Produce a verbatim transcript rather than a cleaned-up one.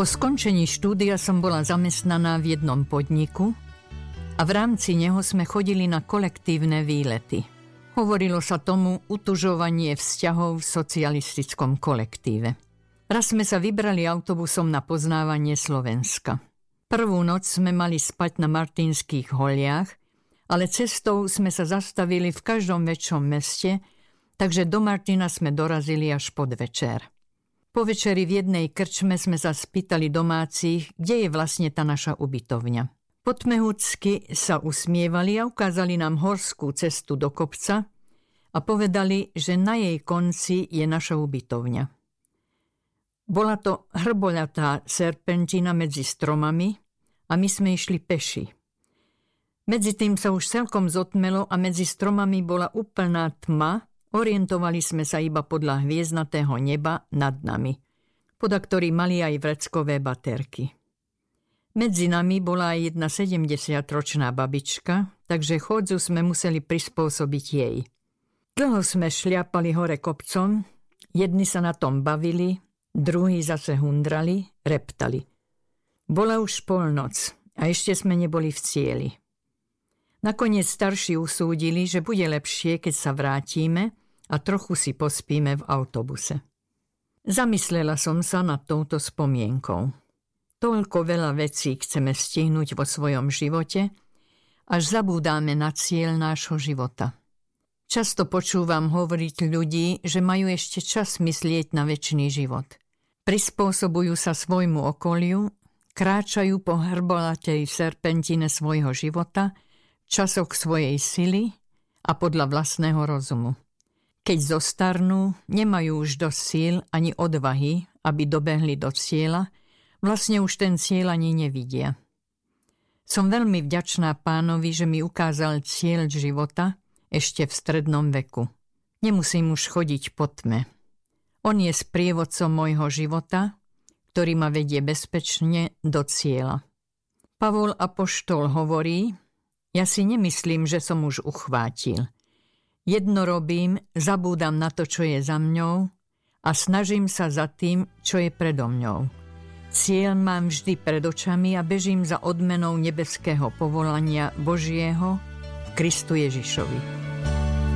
Po skončení štúdia som bola zamestnaná v jednom podniku a v rámci neho sme chodili na kolektívne výlety. Hovorilo sa tomu utužovanie vzťahov v socialistickom kolektíve. Raz sme sa vybrali autobusom na poznávanie Slovenska. Prvú noc sme mali spať na Martinských holiach, ale cestou sme sa zastavili v každom väčšom meste, takže do Martina sme dorazili až pod večer. Po večeri v jednej krčme sme sa spýtali domácich, kde je vlastne tá naša ubytovňa. Potmehúcky sa usmievali a ukázali nám horskú cestu do kopca a povedali, že na jej konci je naša ubytovňa. Bola to hrboľatá serpentina medzi stromami a my sme išli peši. Medzi tým sa už celkom zotmelo a medzi stromami bola úplná tma. Orientovali sme sa iba podľa hviezdnatého neba nad nami, podľa ktorý mali aj vreckové baterky. Medzi nami bola aj jedna sedemdesiatročná babička, takže chôdzu sme museli prispôsobiť jej. Dlho sme šliapali hore kopcom, jedni sa na tom bavili, druhí zase hundrali, reptali. Bola už polnoc a ešte sme neboli v cieli. Nakoniec starší usúdili, že bude lepšie, keď sa vrátime a trochu si pospíme v autobuse. Zamyslela som sa nad touto spomienkou. Toľko veľa vecí chceme stihnúť vo svojom živote, až zabúdáme na cieľ nášho života. Často počúvam hovoriť ľudí, že majú ešte čas myslieť na večný život. Prispôsobujú sa svojmu okoliu, kráčajú po hrbolatej serpentine svojho života, časok svojej sily a podľa vlastného rozumu. Keď zostarnú, nemajú už dosť síl ani odvahy, aby dobehli do cieľa, vlastne už ten cieľ ani nevidia. Som veľmi vďačná Pánovi, že mi ukázal cieľ života ešte v strednom veku. Nemusím už chodiť po tme. On je sprievodcom môjho života, ktorý ma vedie bezpečne do cieľa. Pavol apoštol hovorí: ja si nemyslím, že som už uchvátil. Jedno robím, zabúdam na to, čo je za mňou a snažím sa za tým, čo je predo mňou. Cieľ mám vždy pred očami a bežím za odmenou nebeského povolania Božieho v Kristu Ježišovi.